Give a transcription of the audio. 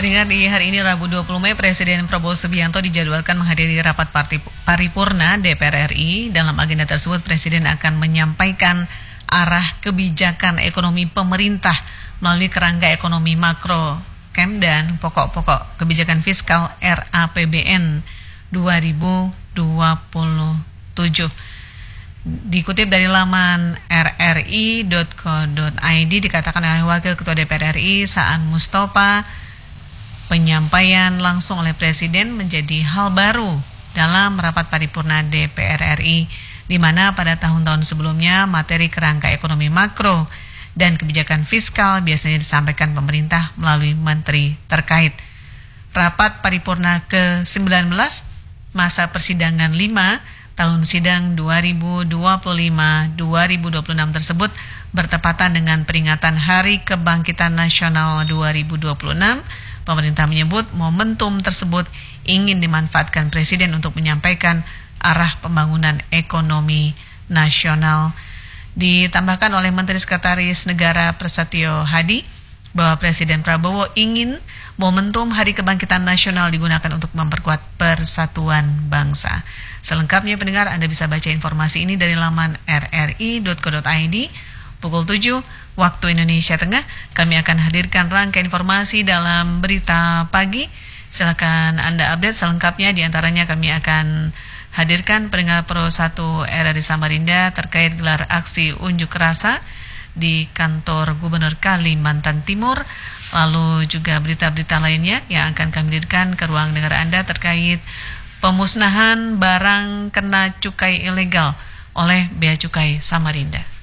Pendengar, di hari ini Rabu 20 Mei, Presiden Prabowo Subianto dijadwalkan menghadiri rapat paripurna DPR RI. Dalam agenda tersebut, Presiden akan menyampaikan arah kebijakan ekonomi pemerintah melalui kerangka ekonomi makro KEM dan pokok-pokok kebijakan fiskal RAPBN 2027. Dikutip dari laman rri.co.id, dikatakan oleh Wakil Ketua DPR RI Saan Mustafa, penyampaian langsung oleh Presiden menjadi hal baru dalam rapat paripurna DPR RI, di mana pada tahun-tahun sebelumnya materi kerangka ekonomi makro dan kebijakan fiskal biasanya disampaikan pemerintah melalui menteri terkait. Rapat paripurna ke-19 masa persidangan 5 tahun sidang 2025-2026 tersebut bertepatan dengan peringatan Hari Kebangkitan Nasional 2026. Pemerintah menyebut momentum tersebut ingin dimanfaatkan Presiden untuk menyampaikan arah pembangunan ekonomi nasional. Ditambahkan oleh Menteri Sekretaris Negara Prasetyo Hadi bahwa Presiden Prabowo ingin momentum Hari Kebangkitan Nasional digunakan untuk memperkuat persatuan bangsa. Selengkapnya, pendengar, Anda bisa baca informasi ini dari laman rri.co.id. Pukul 7 waktu Indonesia Tengah, kami akan hadirkan rangkaian informasi dalam berita pagi. Silakan Anda update selengkapnya. Di antaranya kami akan hadirkan pendengar Pro 1 RRI Samarinda terkait gelar aksi unjuk rasa di kantor Gubernur Kalimantan Timur. Lalu juga berita-berita lainnya yang akan kami hadirkan ke ruang dengar Anda terkait pemusnahan barang kena cukai ilegal oleh Bea Cukai Samarinda.